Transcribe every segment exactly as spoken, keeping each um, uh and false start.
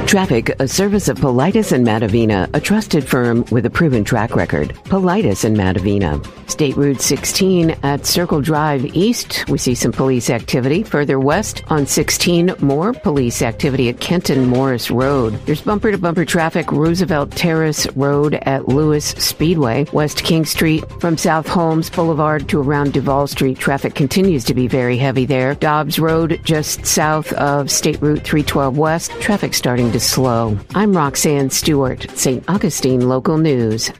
Traffic, a service of Politis and Matavina, a trusted firm with a proven track record. Politis and Matavina. State Route sixteen at Circle Drive East, we see some police activity. Further west on sixteen, more police activity at Kenton Morris Road. There's bumper-to-bumper traffic, Roosevelt Terrace Road at Lewis Speedway. West King Street from South Holmes Boulevard to around Duval Street. Traffic continues to be very heavy there. Dobbs Road just south of State Route three twelve West. Traffic starting to slow. I'm Roxanne Stewart, Saint Augustine Local News.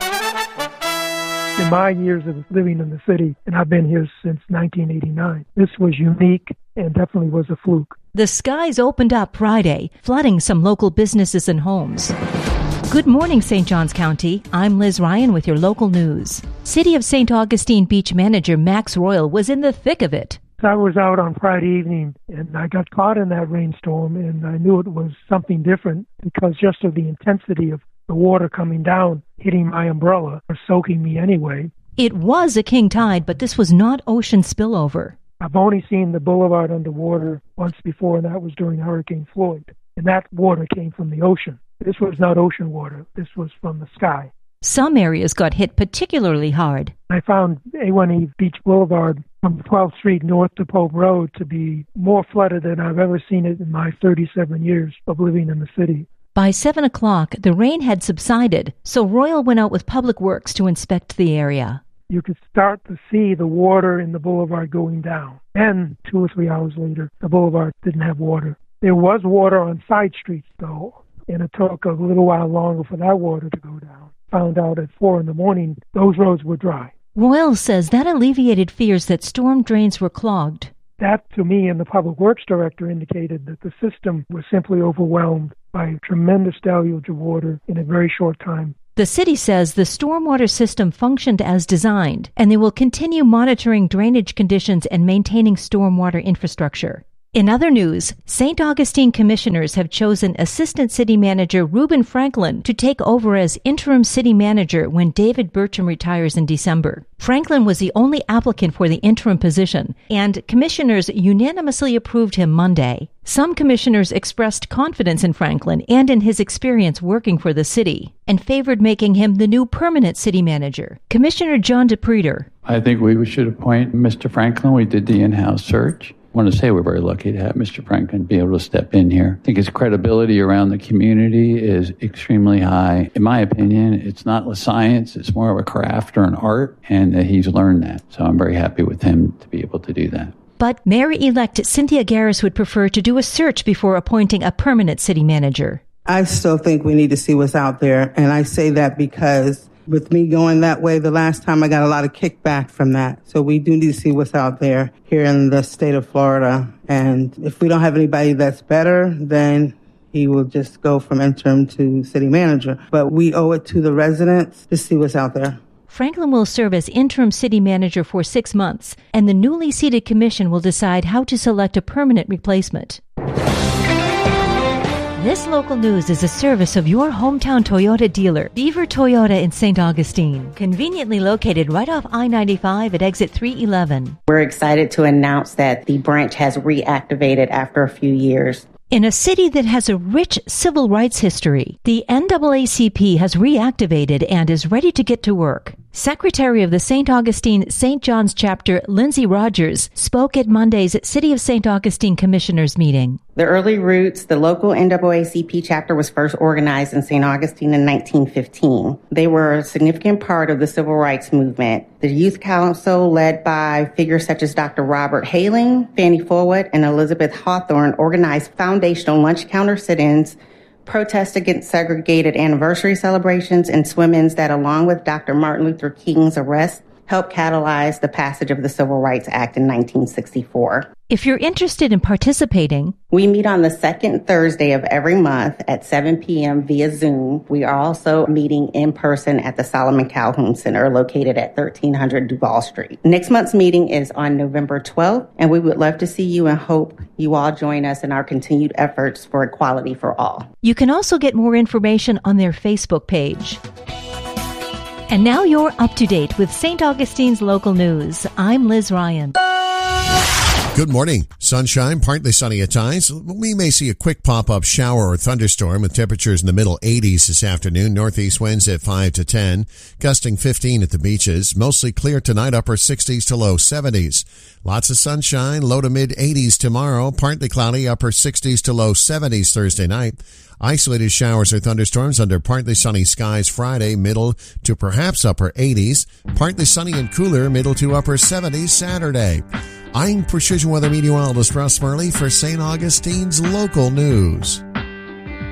In my years of living in the city, and I've been here since nineteen eighty-nine, this was unique and definitely was a fluke. The skies opened up Friday, flooding some local businesses and homes. Good morning, Saint Johns County. I'm Liz Ryan with your local news. City of Saint Augustine Beach manager Max Royal was in the thick of it. I was out on Friday evening, and I got caught in that rainstorm, and I knew it was something different because just of the intensity of the water coming down, hitting my umbrella, or soaking me anyway. It was a king tide, but this was not ocean spillover. I've only seen the boulevard underwater once before, and that was during Hurricane Floyd. And that water came from the ocean. This was not ocean water. This was from the sky. Some areas got hit particularly hard. I found A one E Beach Boulevard from twelfth Street north to Pope Road to be more flooded than I've ever seen it in my thirty-seven years of living in the city. By seven o'clock, the rain had subsided, so Royal went out with Public Works to inspect the area. You could start to see the water in the boulevard going down. And two or three hours later, the boulevard didn't have water. There was water on side streets, though, and it took a little while longer for that water to go down. Found out at four in the morning, those roads were dry. Royal says that alleviated fears that storm drains were clogged. That, to me, and the Public Works Director indicated that the system was simply overwhelmed by a tremendous deluge of water in a very short time. The city says the stormwater system functioned as designed, and they will continue monitoring drainage conditions and maintaining stormwater infrastructure. In other news, Saint Augustine commissioners have chosen Assistant City Manager Reuben Franklin to take over as interim city manager when David Burcham retires in December. Franklin was the only applicant for the interim position, and commissioners unanimously approved him Monday. Some commissioners expressed confidence in Franklin and in his experience working for the city, and favored making him the new permanent city manager. Commissioner John DePreter. I think we should appoint Mister Franklin. We did the in-house search. I want to say we're very lucky to have Mister Franklin be able to step in here. I think his credibility around the community is extremely high. In my opinion, it's not a science, it's more of a craft or an art, and uh, he's learned that. So I'm very happy with him to be able to do that. But Mayor-elect Cynthia Garris would prefer to do a search before appointing a permanent city manager. I still think we need to see what's out there, and I say that because with me going that way the last time, I got a lot of kickback from that. So we do need to see what's out there here in the state of Florida. And if we don't have anybody that's better, then he will just go from interim to city manager. But we owe it to the residents to see what's out there. Franklin will serve as interim city manager for six months, and the newly seated commission will decide how to select a permanent replacement. This local news is a service of your hometown Toyota dealer, Beaver Toyota in Saint Augustine, conveniently located right off I ninety-five at exit three eleven. We're excited to announce that the branch has reactivated after a few years. In a city that has a rich civil rights history, the N double A C P has reactivated and is ready to get to work. Secretary of the Saint Augustine Saint John's Chapter, Lindsay Rogers, spoke at Monday's City of Saint Augustine Commissioners meeting. The early roots, the local N double A C P chapter was first organized in Saint Augustine in nineteen fifteen. They were a significant part of the civil rights movement. The youth council, led by figures such as Doctor Robert Haling, Fannie Forward, and Elizabeth Hawthorne, organized foundational lunch counter sit-ins, protests against segregated anniversary celebrations, and swim-ins that, along with Doctor Martin Luther King's arrest, helped catalyze the passage of the Civil Rights Act in nineteen sixty-four. If you're interested in participating, we meet on the second Thursday of every month at seven p.m. via Zoom. We are also meeting in person at the Solomon Calhoun Center located at thirteen hundred Duval Street. Next month's meeting is on November twelfth, and we would love to see you and hope you all join us in our continued efforts for equality for all. You can also get more information on their Facebook page. And now you're up to date with Saint Augustine's local news. I'm Liz Ryan. Good morning. Sunshine, partly sunny at times. We may see a quick pop-up shower or thunderstorm with temperatures in the middle eighties this afternoon. Northeast winds at five to ten, gusting fifteen at the beaches. Mostly clear tonight, upper sixties to low seventies. Lots of sunshine, low to mid eighties tomorrow. Partly cloudy, upper sixties to low seventies Thursday night. Isolated showers or thunderstorms under partly sunny skies Friday, middle to perhaps upper eighties. Partly sunny and cooler, middle to upper seventies Saturday. I'm Precision Weather Meteorologist Russ Murley for Saint Augustine's Local News.